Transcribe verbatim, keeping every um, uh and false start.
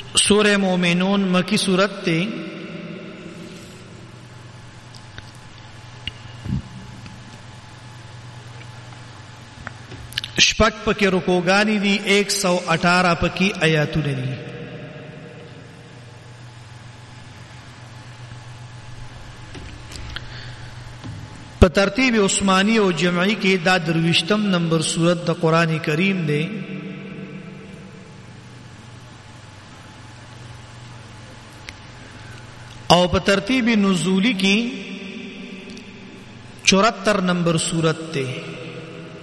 سورہ مومنون مکی سورت تے شپک پکی رکوگانی دی ایک سو اٹھارہ پکی آیاتو دی. په ترتیب عثمانی او جمعی کې دا درویشتم نمبر سورت د قرآن کریم دی. او په ترتیب نزولی کې چورہتر نمبر سورت دی.